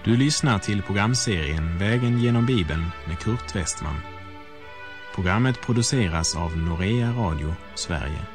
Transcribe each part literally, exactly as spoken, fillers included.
Du lyssnar till programserien Vägen genom Bibeln med Kurt Westman. Programmet produceras av Norea Radio, Sverige.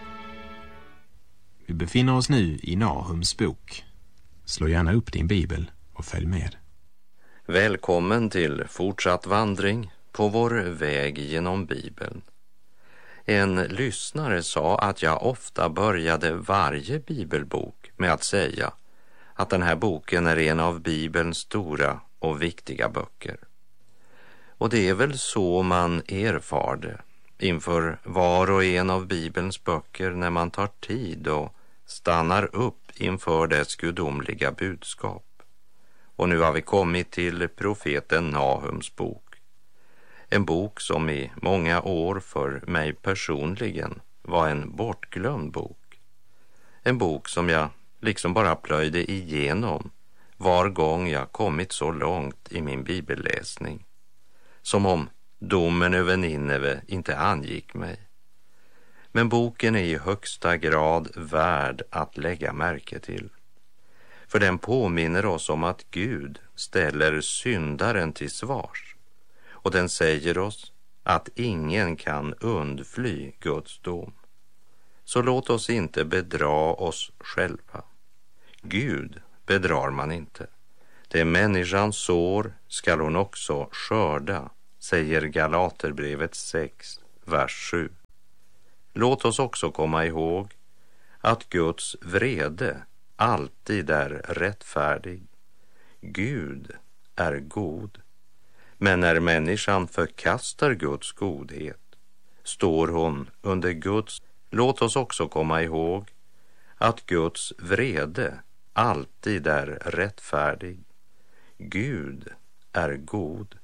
Vi befinner oss nu i Nahums bok. Slå gärna upp din bibel och följ med. Välkommen till fortsatt vandring på vår väg genom Bibeln. En lyssnare sa att jag ofta började varje bibelbok med att säga att den här boken är en av Bibelns stora och viktiga böcker. Och det är väl så man erfar det inför var och en av Bibelns böcker när man tar tid och stannar upp inför dess gudomliga budskap. Och nu har vi kommit till profeten Nahums bok. En bok som i många år för mig personligen var en bortglömd bok. En bok som jag liksom bara plöjde igenom var gång jag kommit så långt i min bibelläsning. Som om domen över Nineve inte angick mig. Men boken är i högsta grad värd att lägga märke till. För den påminner oss om att Gud ställer syndaren till svars. Och den säger oss att ingen kan undfly Guds dom. Så låt oss inte bedra oss själva. Gud bedrar man inte. Det människan sår skall hon också skörda, säger Galaterbrevet sex, vers sju. Låt oss också komma ihåg att Guds vrede alltid är rättfärdig. Gud är god. Men när människan förkastar Guds godhet står hon under Guds. Låt oss också komma ihåg att Guds vrede alltid är rättfärdig. Gud är god.